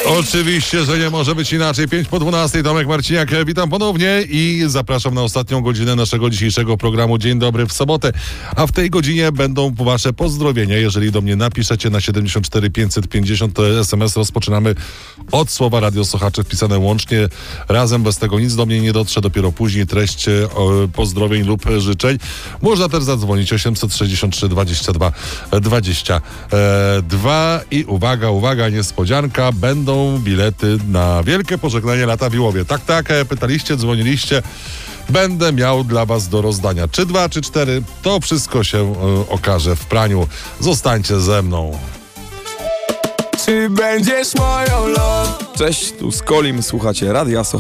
Oczywiście, że nie może być inaczej. 5:12, Tomek Marciniak, witam ponownie i zapraszam na ostatnią godzinę naszego dzisiejszego programu Dzień Dobry w sobotę. A w tej godzinie będą wasze pozdrowienia. Jeżeli do mnie napiszecie na 74 550 SMS, rozpoczynamy od słowa Radio Sochacze wpisane łącznie. Razem bez tego nic do mnie nie dotrze, dopiero później treść pozdrowień lub życzeń. Można też zadzwonić 863 22 22 i uwaga, niespodzianka, będą bilety na wielkie pożegnanie lata w Iłowie. Tak, pytaliście, dzwoniliście. Będę miał dla was do rozdania. Czy 2, czy 4, to wszystko się okaże w praniu. Zostańcie ze mną. Czy będziesz moją love? Cześć, tu Skolim, słuchacie Radia Sochacze.